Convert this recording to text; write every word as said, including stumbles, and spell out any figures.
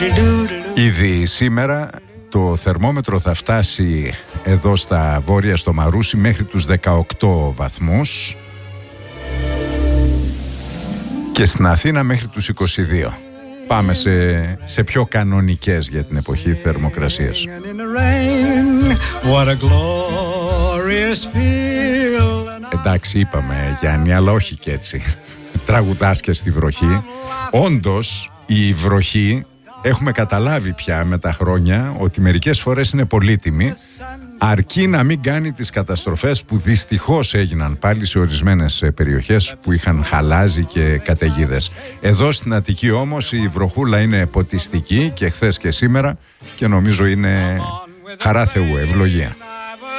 Ήδη σήμερα το θερμόμετρο θα φτάσει εδώ στα βόρεια στο Μαρούσι μέχρι τους δεκαοκτώ βαθμούς και στην Αθήνα μέχρι τους είκοσι δύο. Πάμε σε, σε πιο κανονικές για την εποχή θερμοκρασίες. Εντάξει, είπαμε Γιάννη, αλλά όχι και έτσι. Τραγουδάς και στη βροχή. Όντως η βροχή, έχουμε καταλάβει πια με τα χρόνια ότι μερικές φορές είναι πολύτιμη, αρκεί να μην κάνει τις καταστροφές που δυστυχώς έγιναν πάλι σε ορισμένες περιοχές που είχαν χαλάζι και καταιγίδες. Εδώ στην Αττική όμως η βροχούλα είναι ποτιστική και χθες και σήμερα, και νομίζω είναι χαρά Θεού, ευλογία.